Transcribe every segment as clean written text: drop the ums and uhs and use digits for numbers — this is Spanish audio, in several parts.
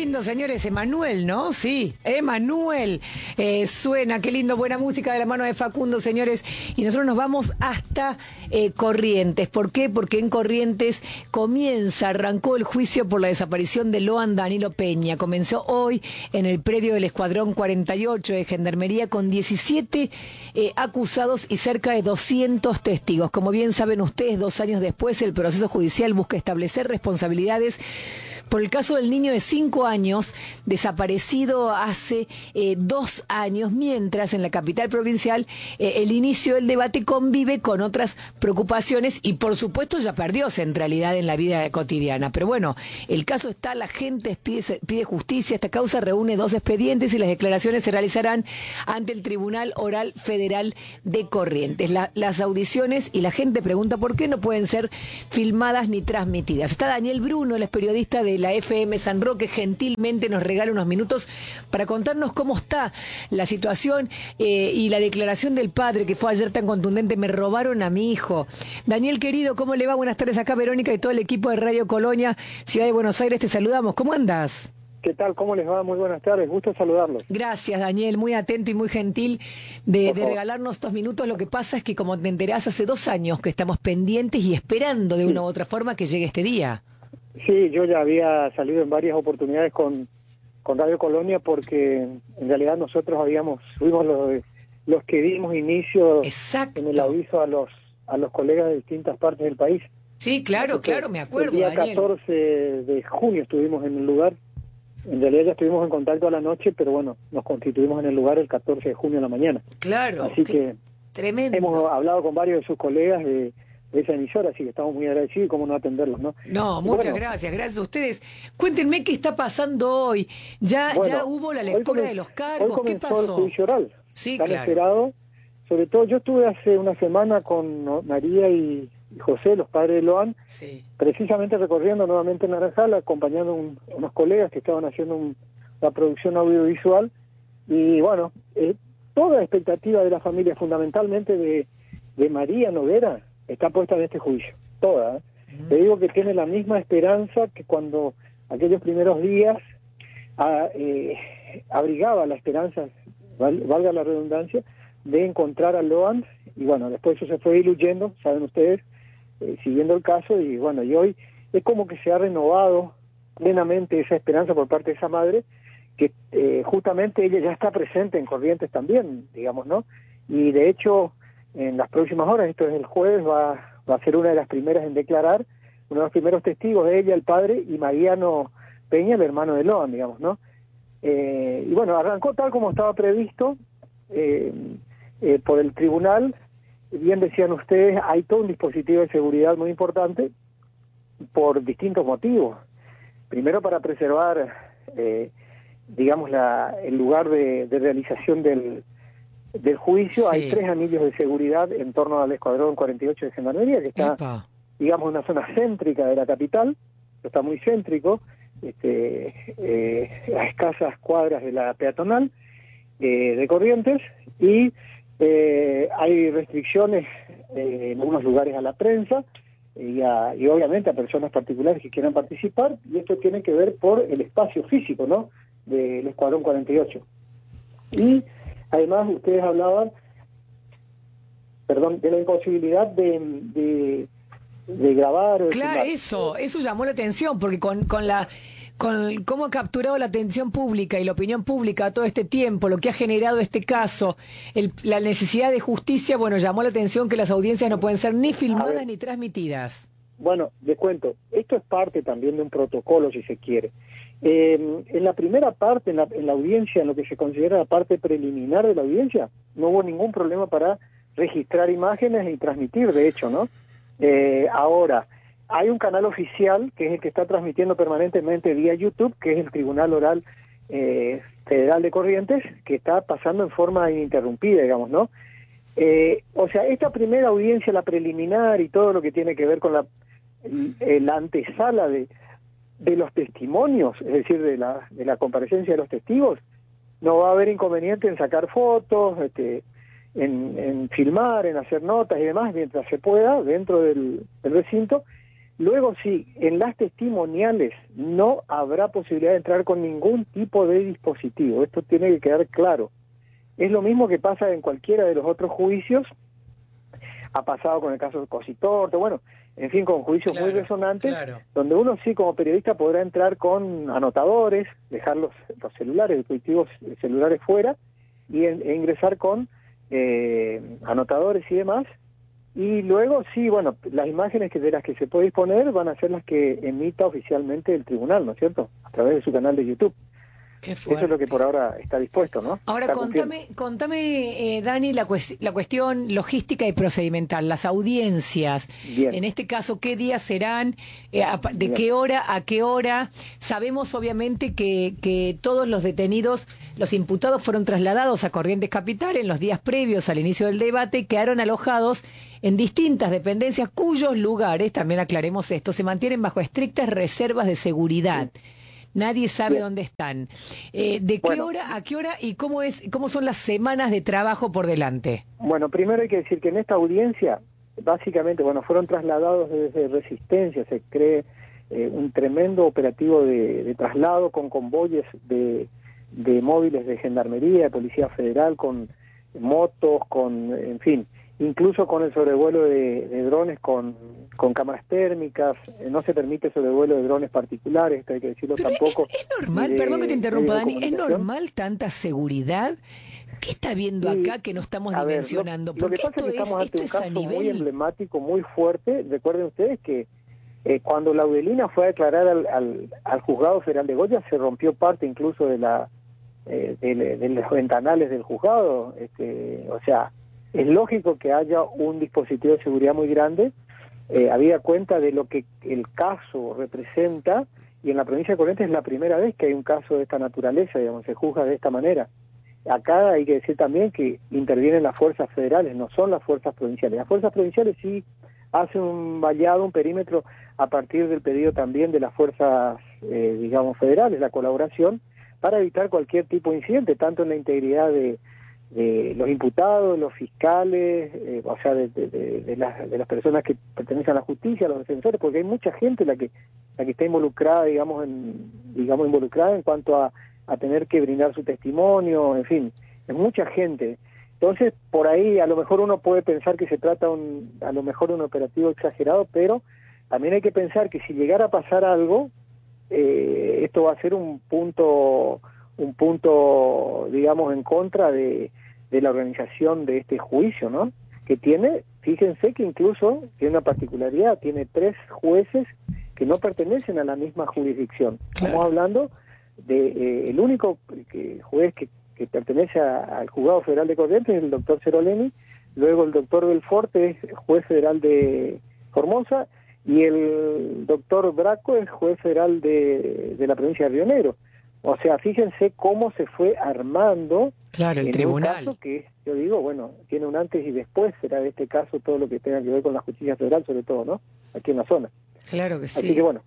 lindo, señores, Emanuel, ¿no? Sí, Emanuel. Suena, qué lindo, buena música de la mano de Facundo, señores. Y nosotros nos vamos hasta Corrientes. ¿Por qué? Porque en Corrientes arrancó el juicio por la desaparición de Loan Danilo Peña. Comenzó hoy en el predio del Escuadrón 48 de Gendarmería con 17 acusados y cerca de 200 testigos. Como bien saben ustedes, 2 años después, el proceso judicial busca establecer responsabilidades por el caso del niño de 5 años desaparecido hace 2 años, mientras en la capital provincial el inicio del debate convive con otras preocupaciones y por supuesto ya perdió centralidad en la vida cotidiana. Pero bueno, el caso está, la gente pide justicia, esta causa reúne 2 expedientes y las declaraciones se realizarán ante el Tribunal Oral Federal de Corrientes. Las audiciones, y la gente pregunta por qué no pueden ser filmadas ni transmitidas. Está Daniel Bruno, él es periodista de la FM San Roque, gentilmente nos regala unos minutos para contarnos cómo está la situación y la declaración del padre que fue ayer tan contundente: me robaron a mi hijo. Daniel, querido, ¿cómo le va? Buenas tardes, acá Verónica y todo el equipo de Radio Colonia, Ciudad de Buenos Aires, te saludamos. ¿Cómo andas? ¿Qué tal? ¿Cómo les va? Muy buenas tardes, gusto saludarlos. Gracias, Daniel, muy atento y muy gentil de regalarnos estos minutos. Lo que pasa es que, como te enterás, hace 2 años que estamos pendientes y esperando de una u otra forma que llegue este día. Sí, yo ya había salido en varias oportunidades con Radio Colonia porque en realidad nosotros fuimos los que dimos inicio en el aviso a los colegas de distintas partes del país. Sí, claro, me acuerdo, el día Daniel. 14 de junio estuvimos en el lugar. En realidad ya estuvimos en contacto a la noche, pero bueno, nos constituimos en el lugar el 14 de junio a la mañana. Claro. Así que tremendo. Hemos hablado con varios de sus colegas de esa emisora, así que estamos muy agradecidos y cómo no atenderlos, ¿no? No, muchas gracias a ustedes. Cuéntenme qué está pasando hoy. Ya hubo la lectura de los cargos, ¿qué pasó? Hoy comenzó el juicio oral. Sí, tan claro. esperado. Sobre todo, yo estuve hace una semana con María y José, los padres de Loan, sí, precisamente recorriendo nuevamente Naranjal, acompañando a unos colegas que estaban haciendo una producción audiovisual. Y bueno, toda la expectativa de la familia, fundamentalmente de María Noguera, está puesta en este juicio, toda. Te digo que tiene la misma esperanza que cuando aquellos primeros días abrigaba la esperanza, valga la redundancia, de encontrar a Loan, y bueno, después eso se fue diluyendo, saben ustedes, siguiendo el caso, y bueno, y hoy es como que se ha renovado plenamente esa esperanza por parte de esa madre, que justamente ella ya está presente en Corrientes también, digamos, ¿no? Y de hecho, en las próximas horas, esto es el jueves, va a ser una de las primeras en declarar, uno de los primeros testigos de ella, el padre, y Mariano Peña, el hermano de Loan, digamos, ¿no? Y bueno, arrancó tal como estaba previsto por el tribunal. Bien decían ustedes, hay todo un dispositivo de seguridad muy importante por distintos motivos. Primero, para preservar, digamos, el lugar de realización del juicio. Sí. Hay 3 anillos de seguridad en torno al Escuadrón 48 de Gendarmería, que está, digamos, en una zona céntrica de la capital, está muy céntrico, a escasas cuadras de la peatonal de Corrientes, y hay restricciones en algunos lugares a la prensa y obviamente a personas particulares que quieran participar, y esto tiene que ver por el espacio físico, ¿no?, del Escuadrón 48. Y además ustedes hablaban, de la imposibilidad de grabar. Claro, eso llamó la atención, porque con cómo ha capturado la atención pública y la opinión pública todo este tiempo, lo que ha generado este caso, la necesidad de justicia, bueno, llamó la atención que las audiencias no pueden ser ni filmadas ni transmitidas. Bueno, les cuento, esto es parte también de un protocolo, si se quiere. En la primera parte, en la audiencia, en lo que se considera la parte preliminar de la audiencia, no hubo ningún problema para registrar imágenes y transmitir, de hecho, ¿no? Ahora, hay un canal oficial que es el que está transmitiendo permanentemente vía YouTube, que es el Tribunal Oral Federal de Corrientes, que está pasando en forma ininterrumpida, digamos, ¿no? O sea, esta primera audiencia, la preliminar y todo lo que tiene que ver con la antesala de los testimonios, es decir, de la comparecencia de los testigos, no va a haber inconveniente en sacar fotos, en filmar, en hacer notas y demás, mientras se pueda, dentro del recinto. Luego sí, en las testimoniales no habrá posibilidad de entrar con ningún tipo de dispositivo, esto tiene que quedar claro. Es lo mismo que pasa en cualquiera de los otros juicios, ha pasado con el caso de Cositorto, bueno, en fin, con juicios muy resonantes, donde uno sí como periodista podrá entrar con anotadores, dejar los celulares, dispositivos celulares fuera, e ingresar con anotadores y demás, y luego sí, bueno, las imágenes de las que se puede disponer van a ser las que emita oficialmente el tribunal, ¿no es cierto?, a través de su canal de YouTube. Eso es lo que por ahora está dispuesto, ¿no? Ahora, contame, Dani, la cuestión logística y procedimental, las audiencias. Bien. En este caso, ¿qué días serán? ¿De qué hora a qué hora? Sabemos, obviamente, que todos los detenidos, los imputados, fueron trasladados a Corrientes Capital en los días previos al inicio del debate y quedaron alojados en distintas dependencias cuyos lugares, también aclaremos esto, se mantienen bajo estrictas reservas de seguridad. Sí. Nadie sabe dónde están. ¿De qué hora a qué hora y cómo son las semanas de trabajo por delante? Bueno, primero hay que decir que en esta audiencia, básicamente, fueron trasladados desde Resistencia, se cree un tremendo operativo de traslado con convoyes de móviles de Gendarmería, de Policía Federal, con motos, en fin, incluso con el sobrevuelo de drones con cámaras térmicas. No se permite sobrevuelo de drones particulares, esto hay que decirlo. Pero tampoco. Es normal, perdón que te interrumpa, Dani, ¿es normal tanta seguridad? ¿Qué está viendo acá que no estamos dimensionando? Lo que pasa es que estamos ante un caso muy emblemático, muy fuerte. Recuerden ustedes que cuando Laudelina fue a declarar al Juzgado Federal de Goya, se rompió parte incluso de los ventanales del juzgado. O sea, es lógico que haya un dispositivo de seguridad muy grande, habida cuenta de lo que el caso representa, y en la provincia de Corrientes es la primera vez que hay un caso de esta naturaleza, digamos, se juzga de esta manera. Acá hay que decir también que intervienen las fuerzas federales, no son las fuerzas provinciales. Las fuerzas provinciales sí hacen un vallado, un perímetro, a partir del pedido también de las fuerzas, federales, la colaboración, para evitar cualquier tipo de incidente, tanto en la integridad de los imputados, los fiscales, de las personas que pertenecen a la justicia, los defensores, porque hay mucha gente la que está involucrada, involucrada en cuanto a tener que brindar su testimonio, en fin, es mucha gente. Entonces, por ahí a lo mejor uno puede pensar que se trata a lo mejor de un operativo exagerado, pero también hay que pensar que si llegara a pasar algo, esto va a ser un punto, digamos, en contra de la organización de este juicio, ¿no? Que tiene, fíjense que incluso tiene una particularidad, tiene 3 jueces que no pertenecen a la misma jurisdicción. Claro. Estamos hablando de el único juez que pertenece al Juzgado Federal de Corrientes es el doctor Ceroleni, luego el doctor Belforte es juez federal de Formosa, y el doctor Braco es juez federal de la provincia de Río Negro. O sea, fíjense cómo se fue armando el tribunal. Un caso que, yo digo, tiene un antes y después, será de este caso todo lo que tenga que ver con la justicia federal, sobre todo, ¿no? Aquí en la zona. Claro que sí. Así que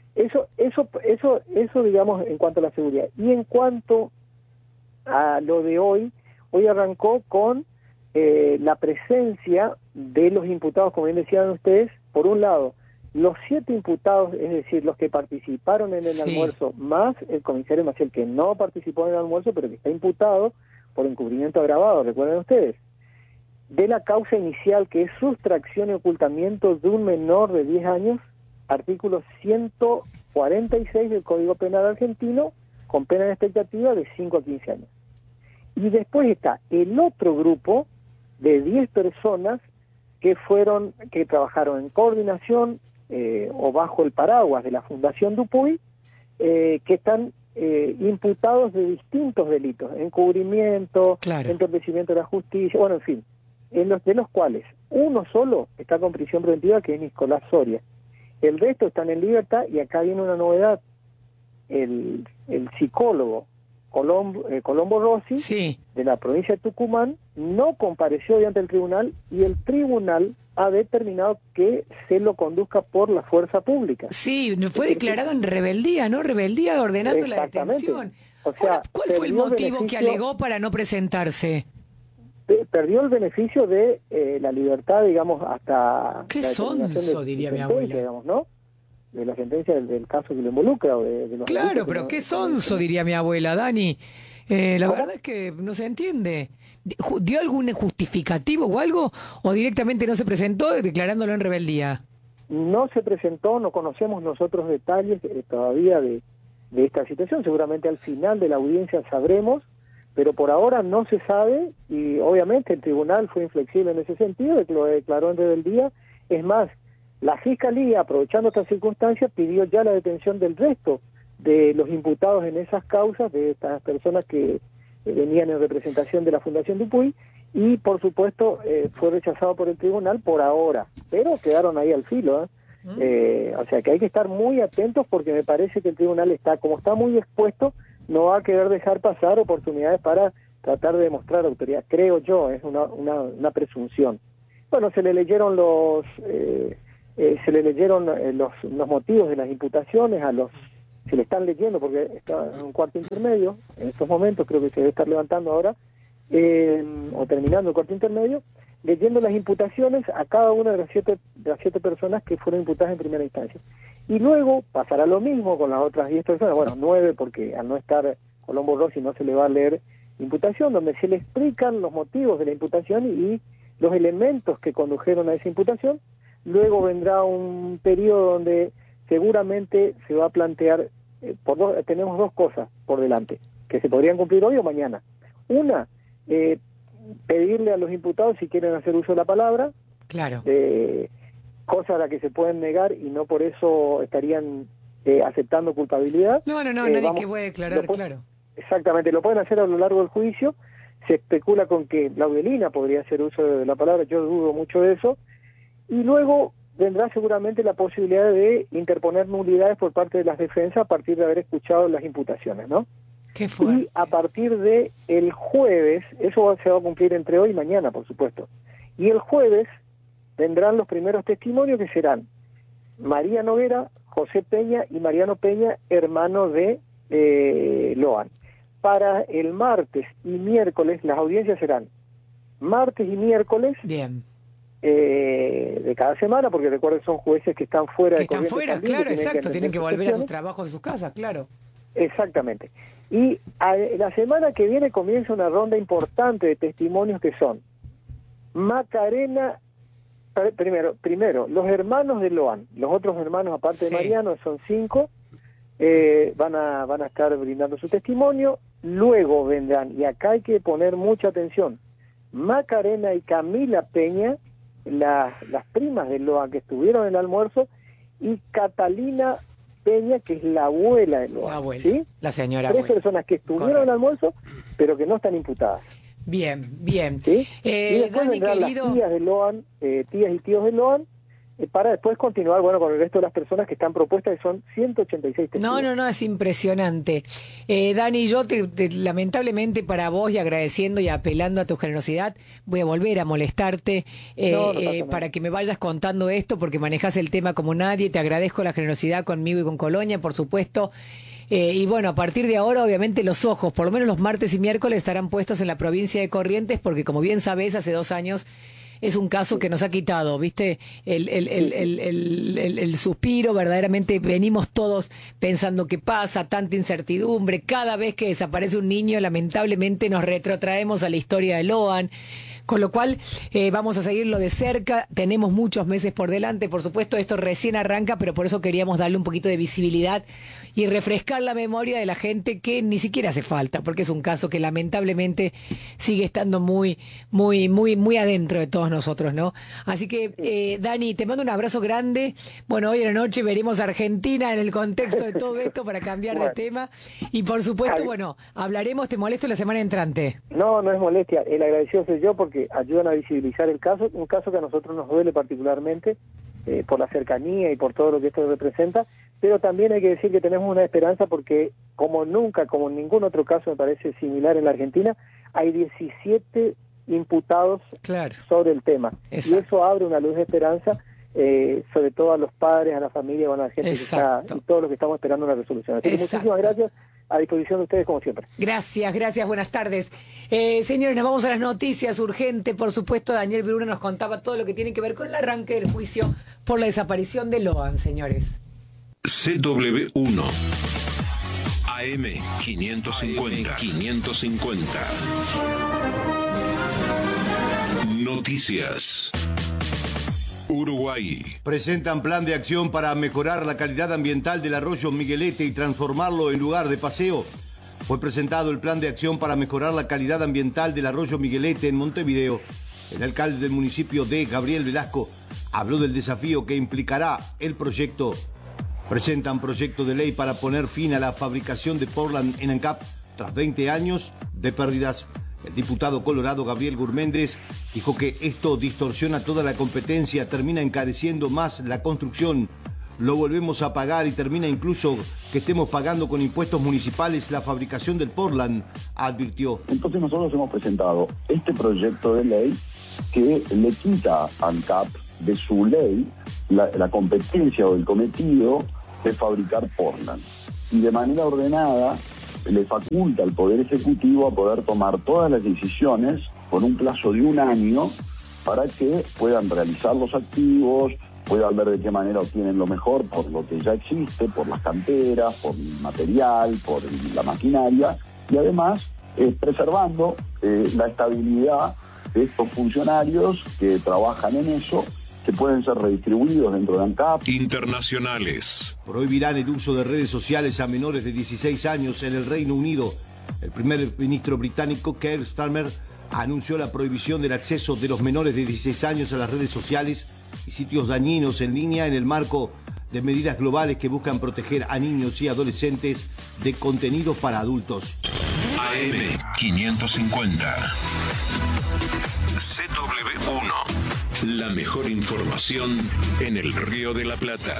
eso digamos en cuanto a la seguridad. Y en cuanto a lo de hoy arrancó con la presencia de los imputados, como bien decían ustedes, por un lado, los 7 imputados, es decir, los que participaron en el almuerzo, más el comisario Maciel, que no participó en el almuerzo, pero que está imputado por encubrimiento agravado, recuerden ustedes, de la causa inicial, que es sustracción y ocultamiento de un menor de 10 años, artículo 146 del Código Penal argentino, con pena de expectativa de 5 a 15 años. Y después está el otro grupo de 10 personas que trabajaron en coordinación o bajo el paraguas de la Fundación Dupuy, que están imputados de distintos delitos, encubrimiento, entorpecimiento de la justicia, en fin, de los cuales uno solo está con prisión preventiva, que es Nicolás Soria. El resto están en libertad, y acá viene una novedad. El psicólogo Colombo Rossi, de la provincia de Tucumán, no compareció ante el tribunal, y el tribunal ha determinado que se lo conduzca por la fuerza pública. Sí, fue declarado en rebeldía, ¿no? Rebeldía ordenando la detención. O sea, ¿Cuál fue el motivo que alegó para no presentarse? Perdió el beneficio de la libertad, digamos, hasta... ¿Qué sonso, diría mi abuela? Digamos, ¿no? de la sentencia del caso que lo involucra. O de los Claro, delitos pero que qué sonso, diría mi abuela, Dani. La ¿Cómo? verdad es que no se entiende. ¿Dio algún justificativo o algo? ¿O directamente no se presentó declarándolo en rebeldía? No se presentó, no conocemos nosotros detalles todavía de esta situación. Seguramente al final de la audiencia sabremos, pero por ahora no se sabe, y obviamente el tribunal fue inflexible en ese sentido, de que lo declaró en rebeldía. Es más, la Fiscalía, aprovechando estas circunstancias, pidió ya la detención del resto de los imputados en esas causas, de estas personas que venían en representación de la Fundación Dupuy, y por supuesto fue rechazado por el tribunal por ahora, pero quedaron ahí al filo, o sea que hay que estar muy atentos, porque me parece que el tribunal como está muy expuesto, no va a querer dejar pasar oportunidades para tratar de demostrar autoridad, creo yo, es una presunción. Bueno, se le leyeron los motivos de las imputaciones se le están leyendo, porque está en un cuarto intermedio en estos momentos, creo que se debe estar levantando ahora, o terminando el cuarto intermedio, leyendo las imputaciones a cada una de las siete personas que fueron imputadas en primera instancia. Y luego pasará lo mismo con las otras 10 personas, bueno, 9, porque al no estar Colombo Rossi no se le va a leer imputación, donde se le explican los motivos de la imputación y los elementos que condujeron a esa imputación. Luego vendrá un periodo donde seguramente se va a plantear, tenemos dos cosas por delante, que se podrían cumplir hoy o mañana. Una, pedirle a los imputados si quieren hacer uso de la palabra, claro, cosa a la que se pueden negar y no por eso estarían aceptando culpabilidad. No, nadie que puede declarar, claro. Exactamente, lo pueden hacer a lo largo del juicio. Se especula con que Laudelina podría hacer uso de la palabra, yo dudo mucho de eso. Y luego vendrá seguramente la posibilidad de interponer nulidades por parte de las defensas a partir de haber escuchado las imputaciones, ¿no? ¿Qué fue? Y a partir de el jueves, eso se va a cumplir entre hoy y mañana, por supuesto. Y el jueves vendrán los primeros testimonios, que serán María Noguera, José Peña y Mariano Peña, hermano de Loan. Para el martes y miércoles, las audiencias serán martes y miércoles. Bien. De cada semana, porque recuerden, son jueces que están fuera que de están fuera, también, claro, exacto, tienen que volver a sus cuestiones. trabajos de sus casas, claro. Exactamente. Y la semana que viene comienza una ronda importante de testimonios, que son Macarena, primero los hermanos de Loan, los otros hermanos aparte de Mariano, son 5, van a estar brindando su testimonio. Luego vendrán, y acá hay que poner mucha atención, Macarena y Camila Peña, las primas de Loan, que estuvieron en el almuerzo, y Catalina Peña, que es la abuela de Loan. La abuela, ¿sí? la señora 3 abuela. personas que estuvieron Correcto. en el almuerzo, pero que no están imputadas. Bien. ¿Sí? Y después Dani, vendrán querido, las tías de Loan, tías y tíos de Loan, para después continuar, bueno, con el resto de las personas que están propuestas, que son 186 testigos. No, es impresionante. Dani, yo lamentablemente para vos, y agradeciendo y apelando a tu generosidad, voy a volver a molestarte No pasa nada. para que me vayas contando esto, porque manejás el tema como nadie. Te agradezco la generosidad conmigo y con Colonia, por supuesto. Y bueno, a partir de ahora, obviamente, los ojos, por lo menos los martes y miércoles, estarán puestos en la provincia de Corrientes, porque como bien sabés, hace 2 años es un caso que nos ha quitado, ¿viste? El suspiro, verdaderamente venimos todos pensando qué pasa, tanta incertidumbre. Cada vez que desaparece un niño, lamentablemente nos retrotraemos a la historia de Loan. Con lo cual vamos a seguirlo de cerca, tenemos muchos meses por delante, por supuesto esto recién arranca, pero por eso queríamos darle un poquito de visibilidad y refrescar la memoria de la gente, que ni siquiera hace falta, porque es un caso que lamentablemente sigue estando muy adentro de todos nosotros, ¿no? Así que, Dani, te mando un abrazo grande. Bueno, hoy en la noche veremos a Argentina en el contexto de todo esto para cambiar de tema. Y por supuesto, bueno, hablaremos, te molesto la semana entrante. No es molestia, el agradecido soy yo, porque ayudan a visibilizar el caso, un caso que a nosotros nos duele particularmente por la cercanía y por todo lo que esto representa, pero también hay que decir que tenemos una esperanza, porque como nunca, como en ningún otro caso me parece similar en la Argentina, hay 17 imputados sobre el tema. Exacto. Y eso abre una luz de esperanza, sobre todo a los padres, a la familia, a la gente que está, y todos los que estamos esperando una resolución. Así que muchísimas gracias, a disposición de ustedes como siempre. Gracias, buenas tardes. Señores, nos vamos a las noticias urgentes. Por supuesto, Daniel Bruna nos contaba todo lo que tiene que ver con el arranque del juicio por la desaparición de Loan, señores. CW1 AM550. Noticias. Uruguay. Presentan plan de acción para mejorar la calidad ambiental del arroyo Miguelete y transformarlo en lugar de paseo. Fue presentado el plan de acción para mejorar la calidad ambiental del arroyo Miguelete en Montevideo. El alcalde del municipio de Gabriel Velasco habló del desafío que implicará el proyecto. Presentan proyecto de ley para poner fin a la fabricación de Portland en ANCAP tras 20 años de pérdidas. El diputado colorado Gabriel Gurméndez dijo que esto distorsiona toda la competencia, termina encareciendo más la construcción. Lo volvemos a pagar y termina incluso que estemos pagando con impuestos municipales la fabricación del Portland, advirtió. Entonces nosotros hemos presentado este proyecto de ley que le quita a ANCAP de su ley la competencia o el cometido de fabricar Portland. Y de manera ordenada le faculta al Poder Ejecutivo a poder tomar todas las decisiones por un plazo de 1 año para que puedan realizar los activos, puedan ver de qué manera obtienen lo mejor por lo que ya existe, por las canteras, por el material, por la maquinaria y además preservando la estabilidad de estos funcionarios que trabajan en eso, que pueden ser redistribuidos dentro de ANCAP. Internacionales. Prohibirán el uso de redes sociales a menores de 16 años en el Reino Unido. El primer ministro británico, Keir Starmer, anunció la prohibición del acceso de los menores de 16 años a las redes sociales y sitios dañinos en línea en el marco de medidas globales que buscan proteger a niños y adolescentes de contenidos para adultos. AM550. CW1. La mejor información en el Río de la Plata.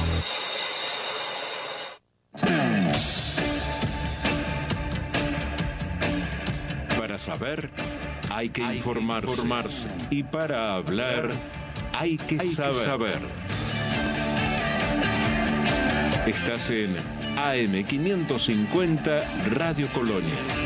Para saber, hay que informarse. Y para hablar, hay que saber. Estás en AM550 Radio Colonia.